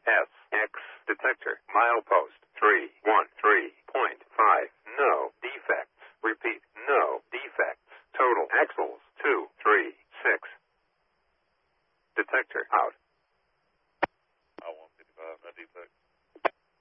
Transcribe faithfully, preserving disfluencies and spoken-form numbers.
S X detector. Milepost three one three point five. No defects. Repeat, no defects. Total axles two three six. Detector out.